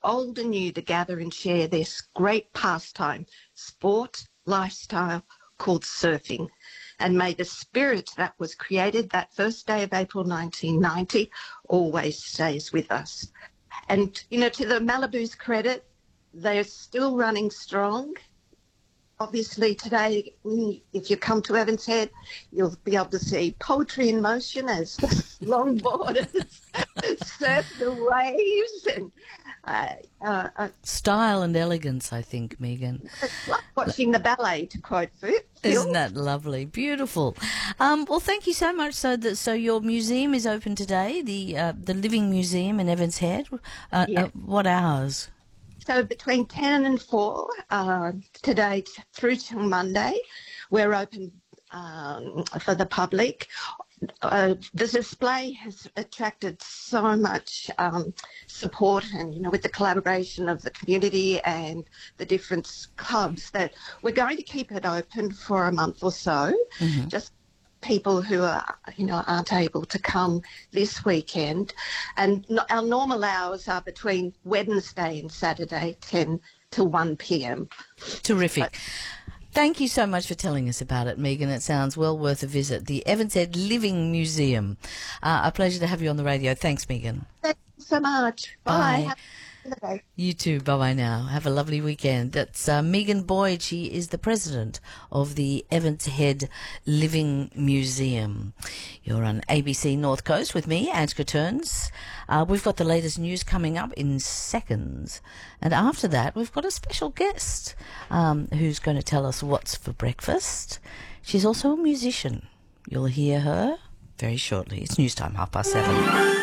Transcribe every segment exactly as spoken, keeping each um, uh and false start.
old and new to gather and share this great pastime, sport, lifestyle called surfing. And may the spirit that was created that first day of April nineteen ninety always stays with us. And, you know, to the Malibu's credit, they're still running strong. Obviously today, if you come to Evans Head, you'll be able to see poetry in motion as longboarders surf the waves. and uh, uh, uh, Style and elegance, I think, Megan. It's like watching the ballet, to quote Phil. Isn't that lovely? Beautiful. Um, well, thank you so much. So, that, so your museum is open today, the uh, the Living Museum in Evans Head. Uh, Yeah. uh, what hours? So between ten and four uh, today t- through till Monday, we're open um, for the public. Uh, the display has attracted so much um, support, and, you know, with the collaboration of the community and the different clubs, that we're going to keep it open for a month or so. Mm-hmm. Just people who are, you know, aren't able to come this weekend. And no, our normal hours are between Wednesday and Saturday, ten till one p.m. Terrific. Thank you so much for telling us about it, Megan. It sounds well worth a visit. The Evans Head Living Museum. Uh, a pleasure to have you on the radio. Thanks, Megan. Thank you so much. Bye. Bye. Have a good day. You too. Bye-bye now. Have a lovely weekend. That's uh, Megan Boyd. She is the president of the Evans Head Living Museum. You're on A B C North Coast with me, Ange Turns. Uh, we've got the latest news coming up in seconds. And after that, we've got a special guest um, who's going to tell us what's for breakfast. She's also a musician. You'll hear her very shortly. It's news time, half past seven.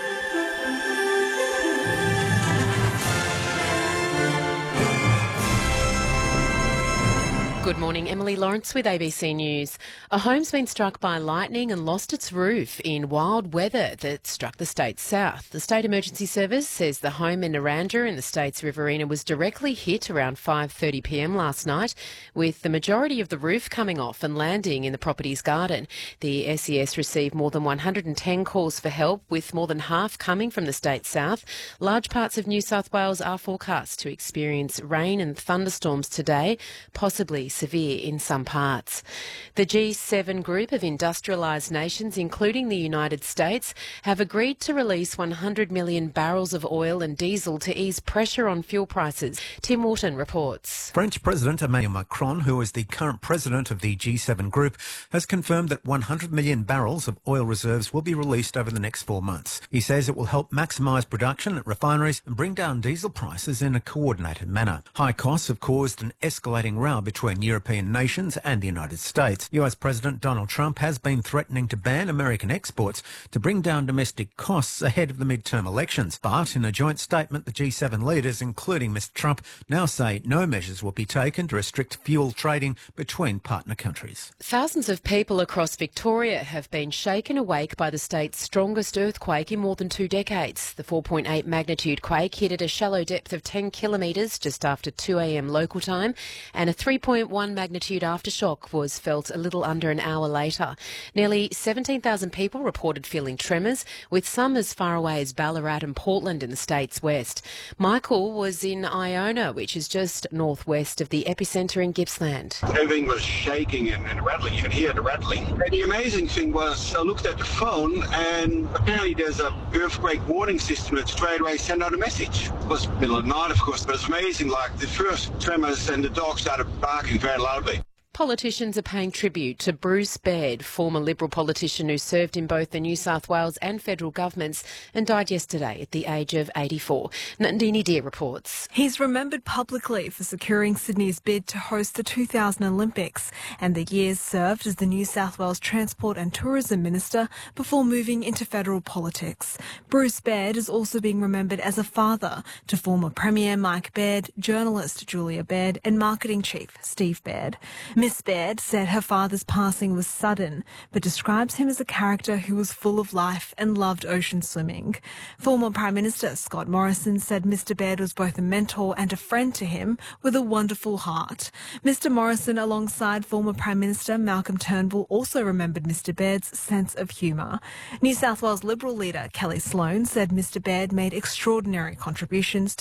Good morning, Emily Lawrence with A B C News. A home's been struck by lightning and lost its roof in wild weather that struck the state's south. The State Emergency Service says the home in Naranda in the state's Riverina was directly hit around five thirty p m last night, with the majority of the roof coming off and landing in the property's garden. The S E S received more than one hundred ten calls for help, with more than half coming from the state's south. Large parts of New South Wales are forecast to experience rain and thunderstorms today, possibly severe in some parts. The G seven group of industrialised nations, including the United States, have agreed to release one hundred million barrels of oil and diesel to ease pressure on fuel prices. Tim Wharton reports. French President Emmanuel Macron, who is the current president of the G seven group, has confirmed that one hundred million barrels of oil reserves will be released over the next four months. He says it will help maximise production at refineries and bring down diesel prices in a coordinated manner. High costs have caused an escalating row between European nations and the United States. U S President Donald Trump has been threatening to ban American exports to bring down domestic costs ahead of the midterm elections. But in a joint statement, the G seven leaders, including Mister Trump, now say no measures will be taken to restrict fuel trading between partner countries. Thousands of people across Victoria have been shaken awake by the state's strongest earthquake in more than two decades. The four point eight magnitude quake hit at a shallow depth of ten kilometres just after two a m local time, and a three point one magnitude aftershock was felt a little under an hour later. Nearly seventeen thousand people reported feeling tremors, with some as far away as Ballarat and Portland in the state's west. Michael was in Iona, which is just northwest of the epicentre in Gippsland. Everything was shaking and, and rattling. You could hear the rattling. And the amazing thing was I looked at the phone and apparently there's a earthquake warning system that straight away sent out a message. It was middle of the night, of course, but it's amazing. Like the first tremors and the dog started barking very loudly. Politicians are paying tribute to Bruce Baird, former Liberal politician who served in both the New South Wales and federal governments and died yesterday at the age of eighty-four. Nandini Deer reports. He's remembered publicly for securing Sydney's bid to host the two thousand Olympics and the years served as the New South Wales Transport and Tourism Minister before moving into federal politics. Bruce Baird is also being remembered as a father to former Premier Mike Baird, journalist Julia Baird and marketing chief Steve Baird. Miss Baird said her father's passing was sudden, but describes him as a character who was full of life and loved ocean swimming. Former Prime Minister Scott Morrison said Mister Baird was both a mentor and a friend to him with a wonderful heart. Mister Morrison, alongside former Prime Minister Malcolm Turnbull, also remembered Mister Baird's sense of humour. New South Wales Liberal leader Kelly Sloan said Mister Baird made extraordinary contributions